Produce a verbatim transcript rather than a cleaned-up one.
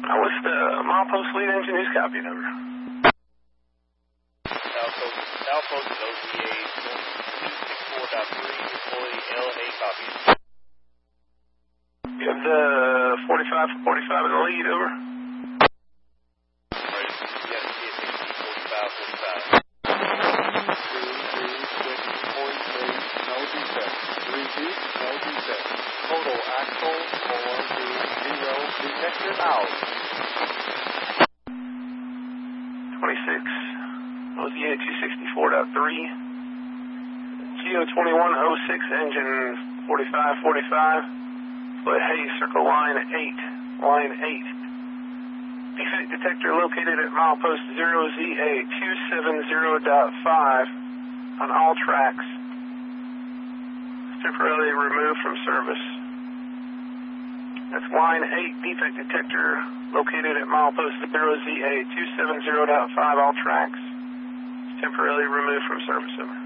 Uh, what's the milepost lead engine? Who's copied over? Milepost, milepost is O Z A two sixty-four point three, employee L A copies. You have the forty-five forty-five in the lead, over. Right, you have to see a forty-five forty-five. Two, two, six, point three, no defect. Three deep, no defect. Total axle, four, two, zero, detector out. twenty-six, O Z A two sixty-four point three. G O twenty-one oh six, engine forty-five forty-five. Split Hayes, circle line eight. Line eight. Defect detector located at milepost zero Z A two seventy point five on all tracks. Temporarily removed from service. That's line eight, defect detector located at milepost zero Z A two seventy point five, all tracks. Temporarily removed from service, over.